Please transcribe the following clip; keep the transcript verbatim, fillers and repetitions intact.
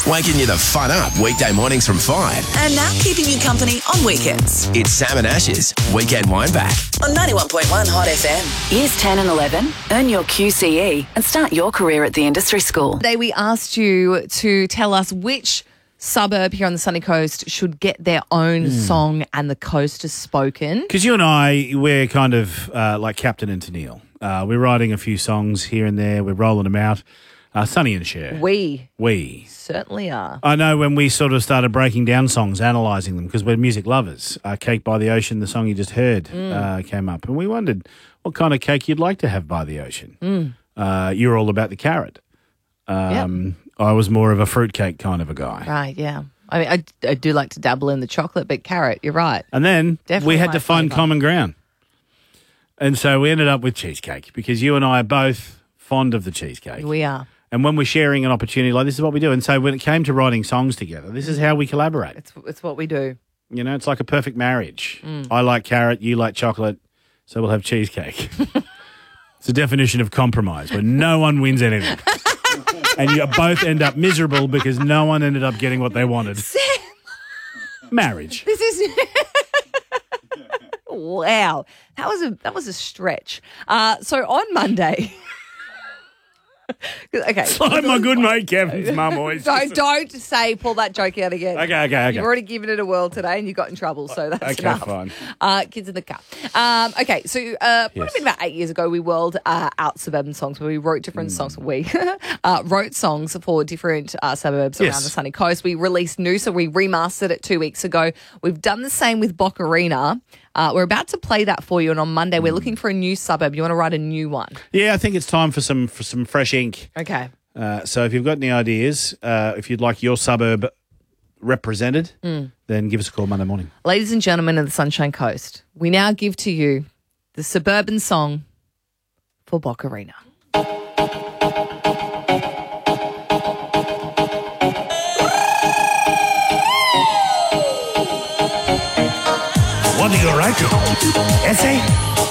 waking you the fun up weekday mornings from five. And now keeping you company on weekends. It's Sam and Ash's Weekend Wine Back. On ninety-one point one Hot F M. Years ten and eleven, earn your Q C E and start your career at the industry school. Today we asked you to tell us which suburb here on the sunny coast should get their own Mm. song and the coast has spoken. Because you and I, we're kind of uh, like Captain and Tennille. Uh, we're writing a few songs here and there. We're rolling them out. Uh, Sonny and Cher. We We. certainly are. I know when we sort of started breaking down songs, analysing them, because we're music lovers. Uh, Cake by the Ocean, the song you just heard, Mm. uh, came up. And we wondered what kind of cake you'd like to have by the ocean. Mm. Uh, you're all about the carrot. Um, I was more of a fruitcake kind of a guy. Right, yeah. I mean, I, I do like to dabble in the chocolate, but carrot, you're right. And then Definitely we had my to find flavour. common ground. And so we ended up with cheesecake because you and I are both fond of the cheesecake. We are. And when we're sharing an opportunity like this is what we do. And so when it came to writing songs together, this is how we collaborate. It's it's what we do. You know, it's like a perfect marriage. Mm. I like carrot, you like chocolate, so we'll have cheesecake. It's a definition of compromise where no one wins anything. And you both end up miserable because no one ended up getting what they wanted. Sam! Marriage. This is wow. That was a that was a stretch. Uh, so on Monday. Okay. Like my good mate Kevin's mum always. Don't don't say pull that joke out again. Okay, okay, okay. You've already given it a whirl today and you got in trouble, so that's Okay, enough. fine. Uh, kids in the car. Um, okay, so uh, probably Yes. been about eight years ago, we whirled uh, out suburban songs where we wrote different Hmm. songs. We uh, wrote songs for different uh, suburbs Yes. around the sunny coast. We released new, so we remastered it two weeks ago. We've done the same with Bocarina. Uh, we're about to play that for you, and on Monday Hmm. we're looking for a new suburb. You want to write a new one? Yeah, I think it's time for some for some fresh ink. Okay. Uh, so if you've got any ideas, uh, if you'd like your suburb represented, Mm. then give us a call Monday morning. Ladies and gentlemen of the Sunshine Coast, we now give to you the suburban song for Bocarina. What do you write to? Essay?